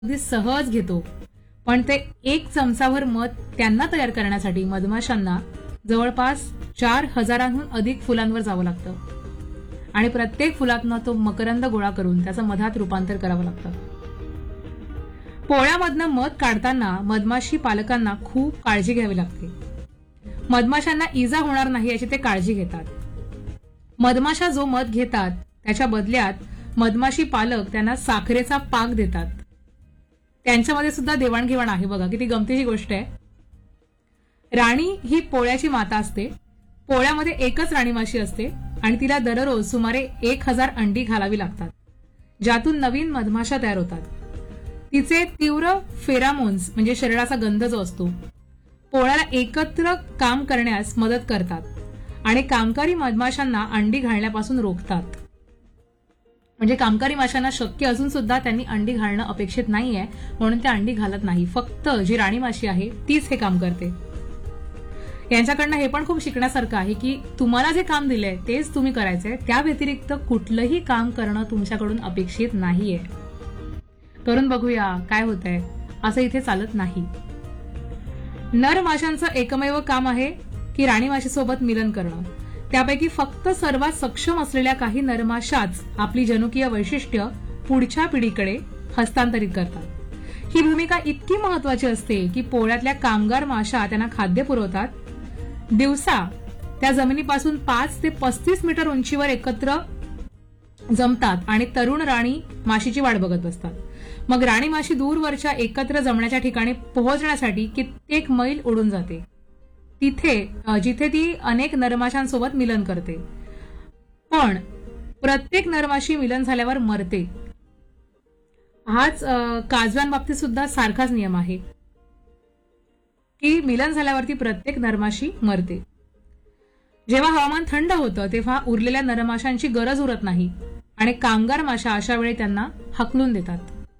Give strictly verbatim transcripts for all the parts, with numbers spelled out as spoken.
अगदी सहज घेतो. पण ते एक चमचाभर मध त्यांना तयार करण्यासाठी मधमाशांना जवळपास चार हजारांहून अधिक फुलांवर जावं लागतं आणि प्रत्येक फुलातनं तो मकरंद गोळा करून त्याचं मधात रूपांतर करावं लागतं. पोळ्यामधनं मध काढताना मधमाशी पालकांना खूप काळजी घ्यावी लागते. मधमाशांना इजा होणार नाही याची ते काळजी घेतात. मधमाशा जो मध घेतात त्याच्या बदल्यात मधमाशी पालक त्यांना साखरेचा पाक देतात. त्यांच्यामध्ये सुद्धा देवाणघेवाण आहे बघा, किती गमतीची गोष्ट आहे. राणी ही पोळ्याची माता असते. पोळ्यामध्ये एकच राणी माशी असते आणि तिला दररोज सुमारे एक हजार अंडी घालावी लागतात, ज्यातून नवीन मधमाशा तयार होतात. तिचे तीव्र फेरामोन्स म्हणजे शरीराचा गंध जो असतो पोळ्याला एकत्र काम करण्यास मदत करतात आणि कामकरी मधमाशांना अंडी घालण्यापासून रोखतात. म्हणजे कामकरी माशांना शक्य असून सुद्धा त्यांनी अंडी घालणं अपेक्षित नाहीये, म्हणून त्या अंडी घालत नाही. फक्त जी राणी माशी आहे तीच हे काम करते. यांच्याकडनं हे पण खूप शिकण्यासारखं आहे की तुम्हाला जे काम दिलंय तेच तुम्ही करायचंय, त्या व्यतिरिक्त कुठलंही काम करणं तुमच्याकडून अपेक्षित नाहीये. करून बघूया काय होतंय, असं इथे चालत नाही. नर माशांचं एकमेव काम आहे की राणी माशीसोबत मिलन करणं. त्यापैकी फक्त सर्वात सक्षम असलेल्या काही नरमाशाच आपली जनुकीय वैशिष्ट्य पुढच्या पिढीकडे हस्तांतरित करतात. ही भूमिका इतकी महत्वाची असते की पोळ्यातल्या कामगार माशा त्यांना खाद्य पुरवतात. दिवसा त्या जमिनीपासून पाच ते पस्तीस मीटर उंचीवर एकत्र जमतात आणि तरुण राणी माशीची वाट बघत बसतात. मग राणी माशी दूरवरच्या एकत्र जमण्याच्या ठिकाणी पोहोचण्यासाठी कित्येक मैल उडून जाते, तिथे जिथे ती अनेक नरमाशांसोबत मिलन करते. पण प्रत्येक नरमाशी मिलन झाल्यावर मरते. हाच काजव्यांबाबतीत सुद्धा सारखाच नियम आहे की मिलन झाल्यावरती प्रत्येक नरमाशी मरते. जेव्हा हवामान थंड होतं तेव्हा उरलेल्या नरमाशांची गरज उरत नाही आणि कामगार माशा अशा वेळी त्यांना हकलून देतात.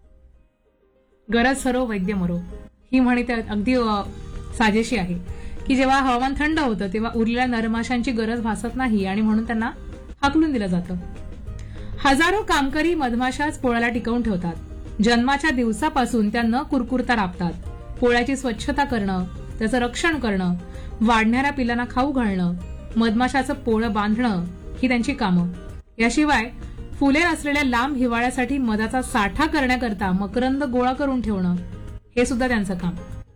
गरज सरो वैद्य मरो ही म्हणी अगदी साजेशी आहे की जेव्हा हवामान थंड होतं तेव्हा उरलेल्या नरमाशांची गरज भासत नाही आणि म्हणून त्यांना हकलून दिलं जातं. हजारो कामकरी मधमाशाच पोळ्याला टिकवून ठेवतात. जन्माच्या दिवसापासून त्या न कुरकुरता राबतात. पोळ्याची स्वच्छता करणं, त्याचं रक्षण करणं, वाढणाऱ्या पिलांना खाऊ घालणं, मधमाशाचं पोळं बांधणं ही त्यांची कामं. याशिवाय फुले नसलेल्या लांब हिवाळ्यासाठी मधाचा साठा करण्याकरता मकरंद गोळा करून ठेवणं हे सुद्धा त्यांचं काम.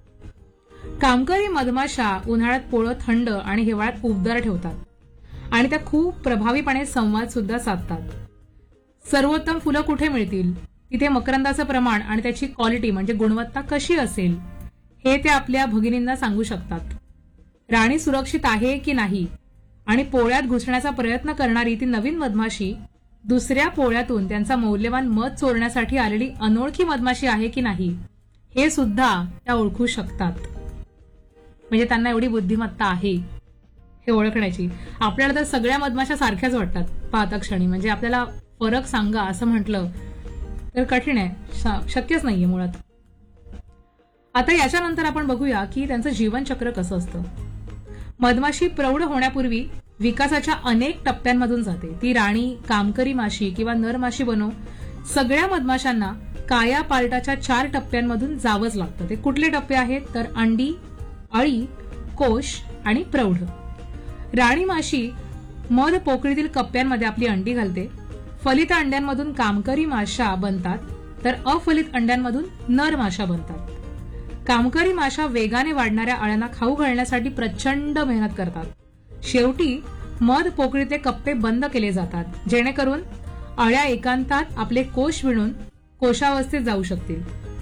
कामकरी मधमाशा उन्हाळ्यात पोळं थंड आणि हिवाळ्यात उबदार ठेवतात आणि त्या खूप प्रभावीपणे संवाद सुद्धा साधतात. सर्वोत्तम फुलं कुठे मिळतील, तिथे मकरंदाचं प्रमाण आणि त्याची क्वालिटी म्हणजे गुणवत्ता कशी असेल हे ते आपल्या भगिनींना सांगू शकतात. राणी सुरक्षित आहे की नाही आणि पोळ्यात घुसण्याचा प्रयत्न करणारी ती नवीन मधमाशी दुसऱ्या पोळ्यातून त्यांचा मौल्यवान मध चोरण्यासाठी आलेली अनोळखी मधमाशी आहे की नाही हे सुद्धा त्या ओळखू शकतात. म्हणजे त्यांना एवढी बुद्धिमत्ता आहे हे ओळखण्याची. आपल्याला तर सगळ्या मधमाशा सारख्याच वाटतात पाहता क्षणी. म्हणजे आपल्याला फरक सांगा असं म्हटलं तर कठीण आहे, शक्यच नाहीये मुळात. आता याच्यानंतर आपण बघूया की त्यांचं जीवनचक्र कसं असतं. मधमाशी प्रौढ होण्यापूर्वी विकासाच्या अनेक टप्प्यांमधून जाते. ती राणी, कामकरी माशी किंवा नरमाशी बनो, सगळ्या मधमाशांना काया पालटाच्या चार टप्प्यांमधून जावंच लागतं. ते कुठले टप्पे आहेत तर अंडी, अळी, कोश आणि प्रौढ. राणी माशी मध पोकळीतील कप्प्यांमध्ये आपली अंडी घालते. फलित अंड्यांमधून कामकरी माशा बनतात तर अफलित अंड्यांमधून नर माशा बनतात. कामकरी माशा वेगाने वाढणाऱ्या अळ्यांना खाऊ घालण्यासाठी प्रचंड मेहनत करतात. शेवटी मध पोकळीतले कप्पे बंद केले जातात जेणेकरून अळ्या एकांतात आपले कोश विणून कोशावस्थेत जाऊ शकतील.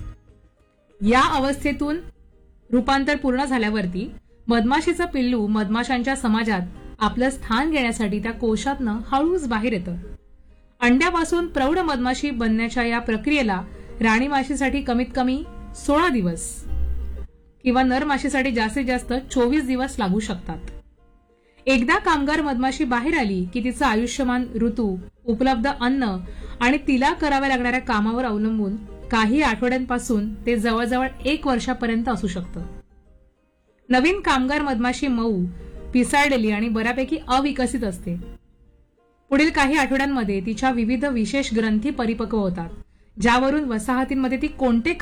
या अवस्थेतून रूपांतर पूर्ण झाल्यावरती मधमाशीचं पिल्लू मधमाशांच्या समाजात आपलं स्थान घेण्यासाठी त्या कोशातनं हळूच बाहेर येतं. अंड्यापासून प्रौढ मधमाशी बनण्याच्या या प्रक्रियेला राणी माशीसाठी कमीत कमी सोळा दिवस किंवा नर माशीसाठी जास्तीत जास्त चोवीस दिवस लागू शकतात. एकदा कामगार मधमाशी बाहेर आली की तिचं आयुष्यमान ऋतू, उपलब्ध अन्न आणि तिला कराव्या लागणाऱ्या कामावर अवलंबून काही आठवड्यांपासून ते जवळजवळ एक वर्षापर्यंत असू शकतं. नवीन कामगार मधमाशी मऊ, पिसाळलेली आणि बऱ्यापैकी अविकसित असते. पुढील काही आठवड्यांमध्ये तिच्या विविध विशेष ग्रंथी परिपक्व होतात. ज्यावरून वसाहतींमध्ये ती कोणते